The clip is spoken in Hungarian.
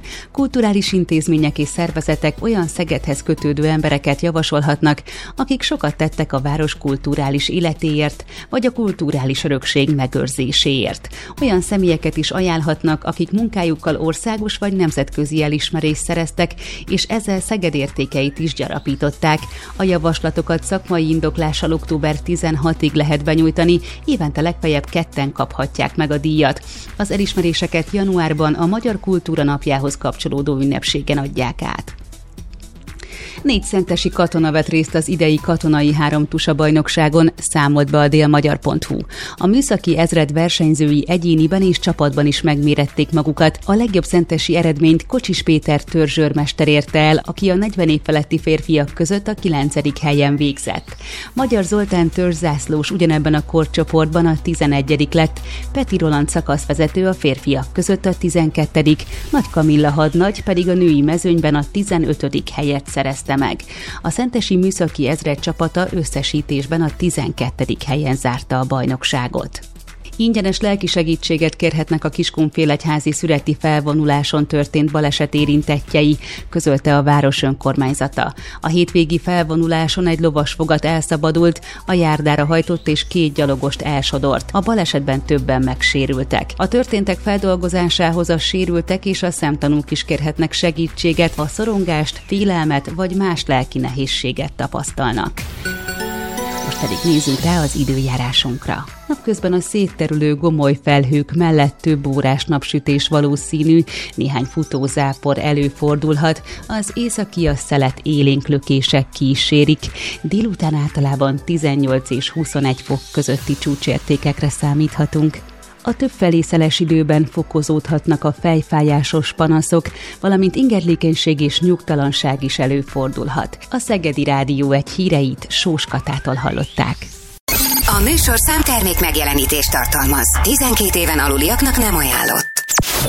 Kulturális intézmények és szervezetek olyan Szegedhez kötődő embereket javasolhatnak, akik sokat tettek a város kulturális életéért, vagy a kulturális örökség megőrzéséért. Olyan személyeket is ajánlhatnak, akik munkájukkal országos vagy nemzetközi elismerést szereztek, és ezzel Szeged értékeit is gyarapították. A javaslatokat szakmai indoklással október 16-ig lehet benyújtani, évente legfeljebb 2 kaphatják meg a díjat. Az elismeréseket januárban a Magyar Kultúra Napjához kapcsolódó ünnepségen adják át. 4 szentesi katona vett részt az idei katonai 3 tusa bajnokságon, számolt be a délmagyar.hu. A műszaki ezred versenyzői egyéniben és csapatban is megmérették magukat. A legjobb szentesi eredményt Kocsis Péter törzsőrmester érte el, aki a 40 év feletti férfiak között a 9. helyen végzett. Magyar Zoltán törzszászlós ugyanebben a korcsoportban a 11. lett, Peti Roland szakaszvezető a férfiak között a 12. Nagy Kamilla hadnagy pedig a női mezőnyben a 15. helyet szerezte meg. A szentesi műszaki ezred csapata összesítésben a 12. helyen zárta a bajnokságot. Ingyenes lelki segítséget kérhetnek a Kiskunfélegyházi szüreti felvonuláson történt baleset érintettjei, közölte a város önkormányzata. A hétvégi felvonuláson egy lovasfogat elszabadult, a járdára hajtott és 2 gyalogost elsodort. A balesetben többen megsérültek. A történtek feldolgozásához a sérültek és a szemtanúk is kérhetnek segítséget, ha szorongást, félelmet vagy más lelki nehézséget tapasztalnak. Most pedig nézzünk rá az időjárásunkra. Napközben a szétterülő gomoly felhők mellett több órás napsütés valószínű, néhány futózápor előfordulhat, az északi a szelet élénk lökések kísérik. Délután általában 18 és 21 fok közötti csúcsértékekre számíthatunk. A többfelé szeles időben fokozódhatnak a fejfájásos panaszok, valamint ingerlékenység és nyugtalanság is előfordulhat. A Szegedi Rádió egy híreit Sós Katától hallották. A műsorszám termék megjelenítést tartalmaz. 12 éven aluliaknak nem ajánlott.